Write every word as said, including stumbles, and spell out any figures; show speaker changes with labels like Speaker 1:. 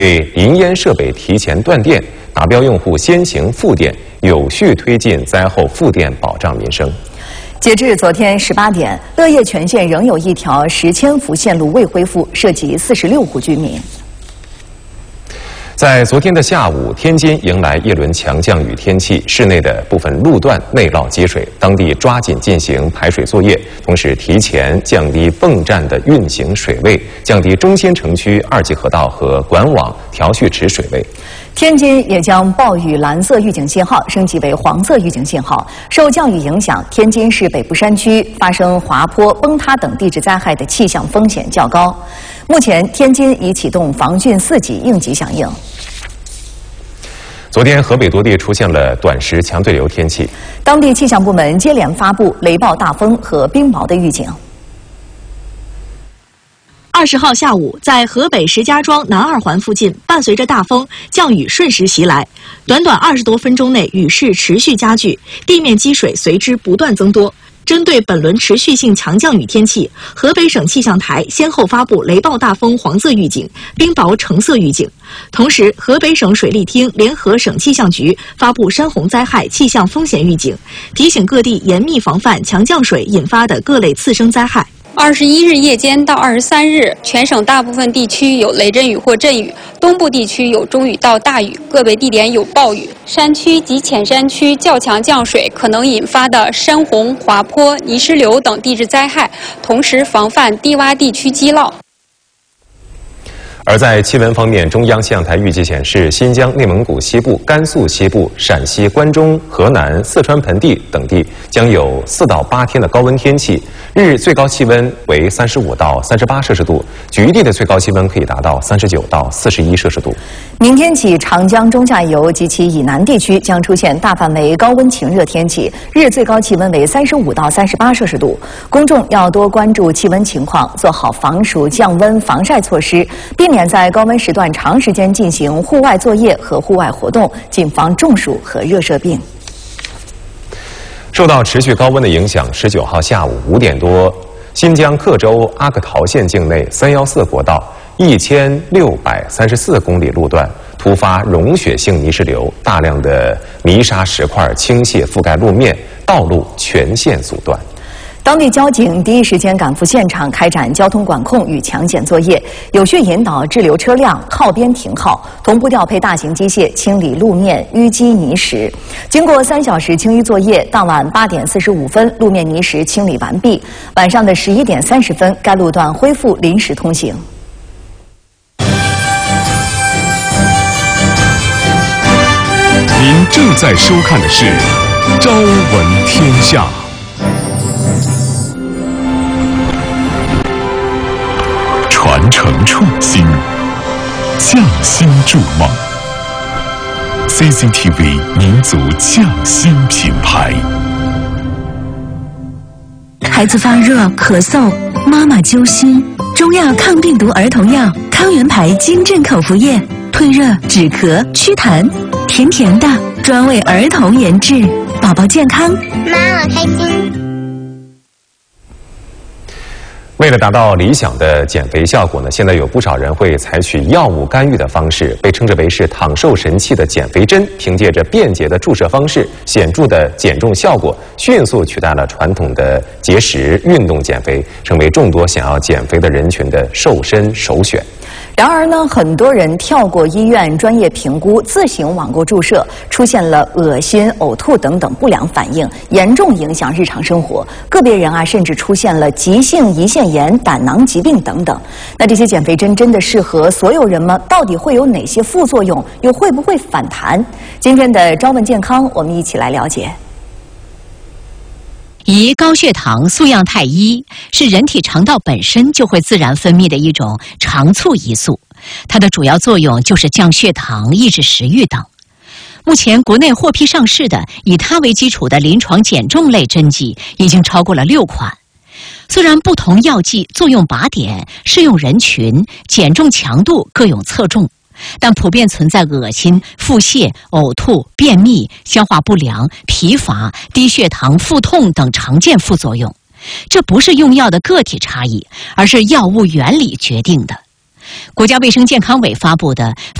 Speaker 1: 对林烟设备提前断电，达标用户先行复电，有序推进灾后复电，保障民生。
Speaker 2: 截至昨天十八点，乐业全县仍有一条十千伏线路未恢复，涉及四十六户居民。
Speaker 1: 在昨天的下午，天津迎来一轮强降雨天气，市内的部分路段内涝积水，当地抓紧进行排水作业，同时提前降低泵站的运行水位，降低中心城区二级河道和管网调蓄池水位。
Speaker 2: 天津也将暴雨蓝色预警信号升级为黄色预警信号。受降雨影响，天津市北部山区发生滑坡、崩塌等地质灾害的气象风险较高。目前，天津已启动防汛四级应急响应。
Speaker 1: 昨天，河北多地出现了短时强对流天气，
Speaker 2: 当地气象部门接连发布雷暴大风和冰雹的预警。
Speaker 3: 二十号下午，在河北石家庄南二环附近，伴随着大风，降雨瞬时袭来。短短二十多分钟内，雨势持续加剧，地面积水随之不断增多。针对本轮持续性强降雨天气，河北省气象台先后发布雷暴大风黄色预警、冰雹橙色预警。同时，河北省水利厅联合省气象局发布山洪灾害气象风险预警，提醒各地严密防范强降水引发的各类次生灾害。
Speaker 4: 二十一日夜间到二十三日，全省大部分地区有雷阵雨或阵雨，东部地区有中雨到大雨，个别地点有暴雨。山区及浅山区较强降水可能引发的山洪、滑坡、泥石流等地质灾害，同时防范低洼地区积涝。
Speaker 1: 而在气温方面，中央气象台预计显示，新疆、内蒙古西部、甘肃西部、陕西关中、河南、四川盆地等地将有四到八天的高温天气，日最高气温为三十五到三十八摄氏度，局地的最高气温可以达到三十九到四十一摄氏度。
Speaker 2: 明天起，长江中下游及其以南地区将出现大范围高温晴热天气，日最高气温为三十五到三十八摄氏度。公众要多关注气温情况，做好防暑降温防晒措施，避免在高温时段长时间进行户外作业和户外活动，谨防中暑和热射病。
Speaker 1: 受到持续高温的影响，十九号下午五点多，新疆克州阿克陶县境内三一四国道一千六百三十四公里路段突发溶血性泥石流，大量的泥沙石块倾泻覆盖路面，道路全线阻断。
Speaker 2: 当地交警第一时间赶赴现场，开展交通管控与强检作业，有序引导滞留车辆靠边停靠，同步调配大型机械清理路面淤积泥石。经过三小时清淤作业，当晚八点四十五分，路面泥石清理完毕。晚上的十一点三十分，该路段恢复临时通行。
Speaker 5: 您正在收看的是《朝闻天下》。传承创新，匠心筑梦。C C T V 民族匠心品牌。
Speaker 6: 孩子发热、咳嗽，妈妈揪心。中药抗病毒儿童药康源牌金镇口服液，退热、止咳、祛痰，甜甜的，专为儿童研制，宝宝健康，
Speaker 7: 妈妈开心。
Speaker 1: 为了达到理想的减肥效果呢，现在有不少人会采取药物干预的方式，被称之为是躺瘦神器的减肥针，凭借着便捷的注射方式、显著的减重效果，迅速取代了传统的节食运动减肥，成为众多想要减肥的人群的瘦身首选。
Speaker 2: 然而呢，很多人跳过医院专业评估，自行网购注射，出现了恶心、呕吐等等不良反应，严重影响日常生活。个别人啊，甚至出现了急性胰腺炎、胆囊疾病等等。那这些减肥针真的适合所有人吗？到底会有哪些副作用？又会不会反弹？今天的朝问健康，我们一起来了解。
Speaker 8: 胰高血糖素样态一是人体肠道本身就会自然分泌的一种肠促胰素，它的主要作用就是降血糖、抑制食欲等。目前国内获批上市的以它为基础的临床减重类针剂已经超过了六款。虽然不同药剂作用靶点、适用人群、减重强度各有侧重，但普遍存在恶心、腹泻、呕吐、便秘、消化不良、疲乏、低血糖、腹痛等常见副作用。这不是用药的个体差异，而是药物原理决定的。 国家卫生健康委发布的